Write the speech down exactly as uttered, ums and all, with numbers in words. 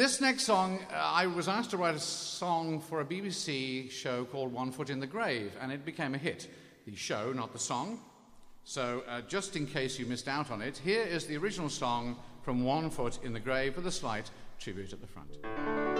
this next song, uh, I was asked to write a song for a B B C show called One Foot in the Grave, and it became a hit. The show, not the song. So uh, just in case you missed out on it, here is the original song from One Foot in the Grave with a slight tribute at the front.